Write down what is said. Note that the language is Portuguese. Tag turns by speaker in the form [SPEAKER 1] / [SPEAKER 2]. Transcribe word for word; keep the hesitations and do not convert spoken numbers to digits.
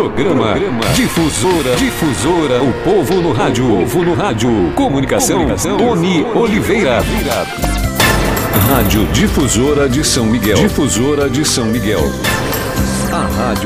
[SPEAKER 1] Programa, Programa Difusora, Difusora, o povo no rádio, o povo no rádio. Comunicação, Comunicação Tony Oliveira. Rádio Difusora de São Miguel. Difusora de São Miguel. A rádio